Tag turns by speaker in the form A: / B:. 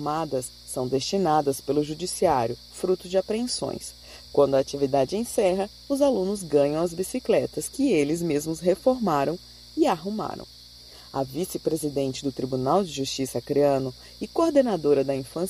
A: Arrumadas são destinadas pelo judiciário, fruto de apreensões. Quando a atividade encerra, os alunos ganham as bicicletas que eles mesmos reformaram e arrumaram. A vice-presidente do Tribunal de Justiça acreano e coordenadora da Infância